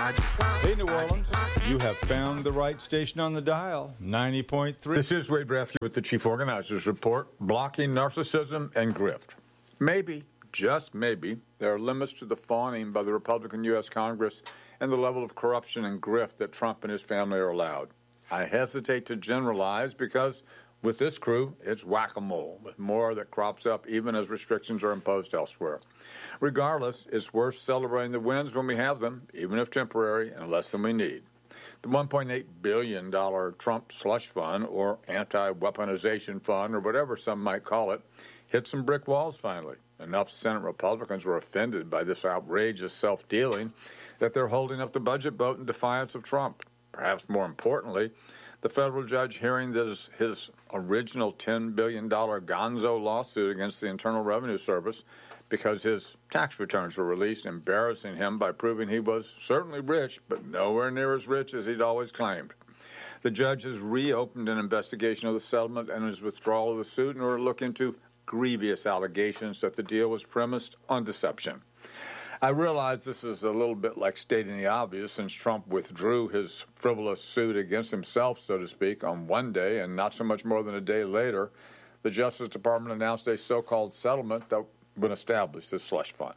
Hey, New Orleans, you have found the right station on the dial, 90.3. This is Wade Brathy with the Chief Organizers Report, blocking narcissism and grift. Maybe, just maybe, there are limits to the fawning by the Republican U.S. Congress and the level of corruption and grift that Trump and his family are allowed. I hesitate to generalize because with this crew, it's whack-a-mole, with more that crops up even as restrictions are imposed elsewhere. Regardless, it's worth celebrating the wins when we have them, even if temporary and less than we need. The $1.8 billion Trump slush fund, or anti-weaponization fund, or whatever some might call it, hit some brick walls finally. Enough Senate Republicans were offended by this outrageous self-dealing that they're holding up the budget vote in defiance of Trump. Perhaps more importantly, the federal judge hearing that his original $10 billion gonzo lawsuit against the Internal Revenue Service because his tax returns were released, embarrassing him by proving he was certainly rich, but nowhere near as rich as he'd always claimed. The judge has reopened an investigation of the settlement and his withdrawal of the suit in order to look into grievous allegations that the deal was premised on deception. I realize this is a little bit like stating the obvious since Trump withdrew his frivolous suit against himself, so to speak, on one day, and not so much more than a day later, the Justice Department announced a so-called settlement that would establish this slush fund.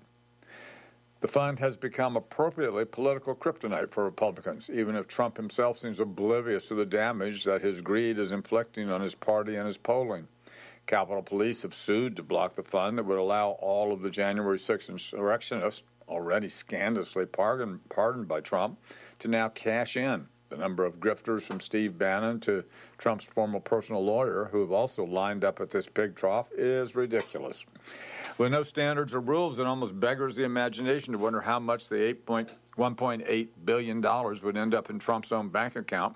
The fund has become appropriately political kryptonite for Republicans, even if Trump himself seems oblivious to the damage that his greed is inflicting on his party and his polling. Capitol Police have sued to block the fund that would allow all of the January 6th insurrectionists, already scandalously pardoned by Trump, to now cash in. The number of grifters from Steve Bannon to Trump's former personal lawyer, who have also lined up at this pig trough, is ridiculous. With no standards or rules, it almost beggars the imagination to wonder how much the $1.8 billion would end up in Trump's own bank account,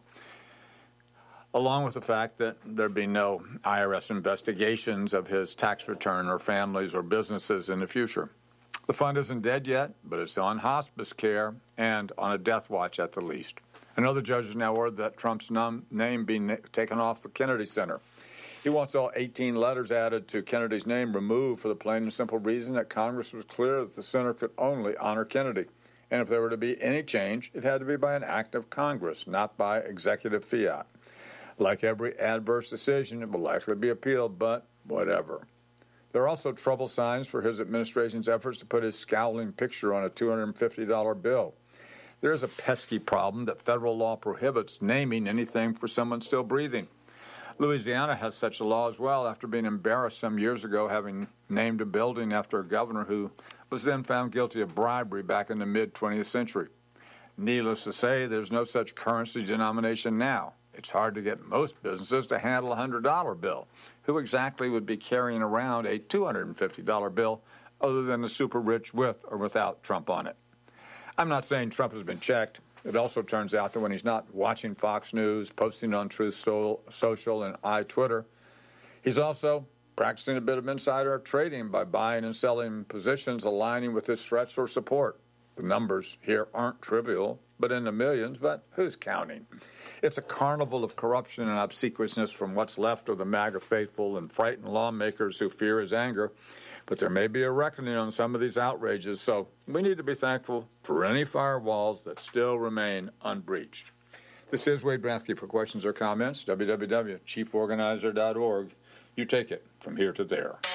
along with the fact that there'd be no IRS investigations of his tax return or families or businesses in the future. The fund isn't dead yet, but it's on hospice care and on a death watch at the least. Another judge has now ordered that Trump's name be taken off the Kennedy Center. He wants all 18 letters added to Kennedy's name removed for the plain and simple reason that Congress was clear that the center could only honor Kennedy. And if there were to be any change, it had to be by an act of Congress, not by executive fiat. Like every adverse decision, it will likely be appealed, but whatever. There are also trouble signs for his administration's efforts to put his scowling picture on a $250 bill. There is a pesky problem that federal law prohibits naming anything for someone still breathing. Louisiana has such a law as well after being embarrassed some years ago having named a building after a governor who was then found guilty of bribery back in the mid-20th century. Needless to say, there's no such currency denomination now. It's hard to get most businesses to handle a $100 bill. Who exactly would be carrying around a $250 bill other than the super rich with or without Trump on it? I'm not saying Trump has been checked. It also turns out that when he's not watching Fox News, posting on Truth Social and iTwitter, he's also practicing a bit of insider trading by buying and selling positions aligning with his threats or support. The numbers here aren't trivial, but in the millions, but who's counting? It's a carnival of corruption and obsequiousness from what's left of the MAGA faithful and frightened lawmakers who fear his anger, but there may be a reckoning on some of these outrages, so we need to be thankful for any firewalls that still remain unbreached. This is Wade Brathy. For questions or comments, www.chieforganizer.org. You take it from here to there.